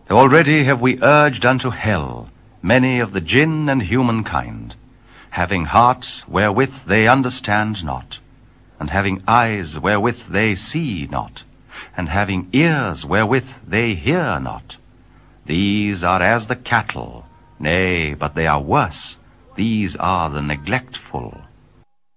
Already have we urged unto hell many of the jinn and humankind, having hearts wherewith they understand not, and having eyes wherewith they see not, and having ears wherewith they hear not. These are as the cattle, nay, but they are worse. These are the neglectful.